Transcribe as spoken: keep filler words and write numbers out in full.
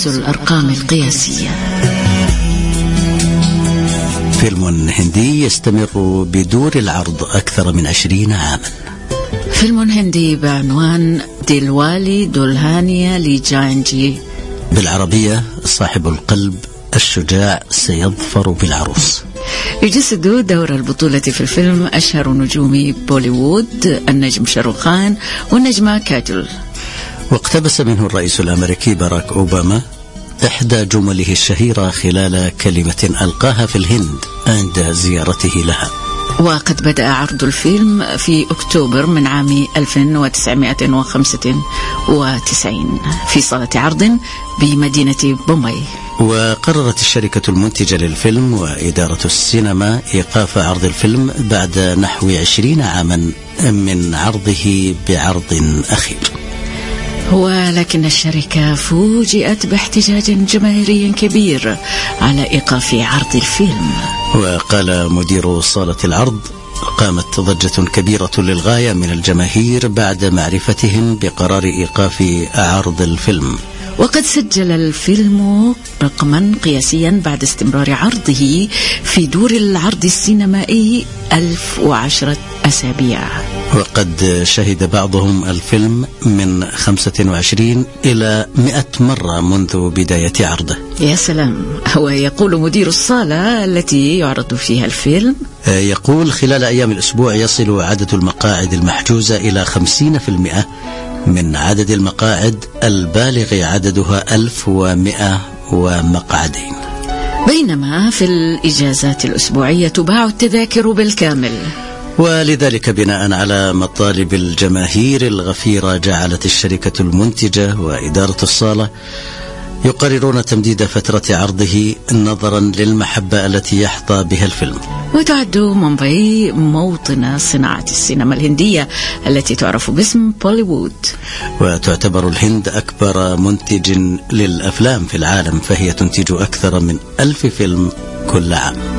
نفس الأرقام القياسية. فيلم هندي يستمر بدور العرض أكثر من عشرين عاما. فيلم هندي بعنوان دلوالي دولهانيا لجانجي، بالعربية صاحب القلب الشجاع سيظفر بالعروس. يجسد دور البطولة في الفيلم أشهر نجوم بوليوود، النجم شاروخان والنجمة كاجول. واقتبس منه الرئيس الأمريكي باراك أوباما إحدى جمله الشهيرة خلال كلمة ألقاها في الهند عند زيارته لها. وقد بدأ عرض الفيلم في أكتوبر من عام ألف وتسعمائة وخمسة وتسعين في صالة عرض بمدينة بومباي. وقررت الشركة المنتجة للفيلم وإدارة السينما إيقاف عرض الفيلم بعد نحو عشرين عاما من عرضه بعرض أخير. ولكن الشركة فوجئت باحتجاج جماهيري كبير على إيقاف عرض الفيلم. وقال مدير صالة العرض: قامت ضجة كبيرة للغاية من الجماهير بعد معرفتهم بقرار إيقاف عرض الفيلم. وقد سجل الفيلم رقما قياسيا بعد استمرار عرضه في دور العرض السينمائي ألف وعشرة أسابيع. وقد شهد بعضهم الفيلم من خمسة وعشرين إلى مئة مرة منذ بداية عرضه. يا سلام. هو يقول مدير الصالة التي يعرض فيها الفيلم، يقول: خلال أيام الأسبوع يصل عدد المقاعد المحجوزة إلى خمسين في المئة من عدد المقاعد البالغ عددها ألف ومئة ومقعدين. بينما في الإجازات الأسبوعية تباع التذاكر بالكامل. ولذلك بناء على مطالب الجماهير الغفيرة جعلت الشركة المنتجة وإدارة الصالة يقررون تمديد فترة عرضه نظرا للمحبة التي يحظى بها الفيلم. وتعد مومباي موطن صناعة السينما الهندية التي تعرف باسم بوليوود. وتعتبر الهند أكبر منتج للأفلام في العالم، فهي تنتج أكثر من ألف فيلم كل عام.